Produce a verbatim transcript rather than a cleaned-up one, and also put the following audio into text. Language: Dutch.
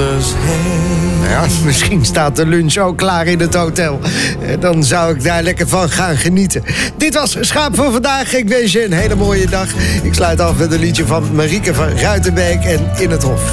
lover's hand. Ja, misschien staat de lunch ook klaar in het hotel. Dan zou ik daar lekker van gaan genieten. Dit was Schaap voor vandaag. Ik wens je een hele mooie dag. Ik sluit af met een liedje van Marieke van Ruitenbeek en In het Hof.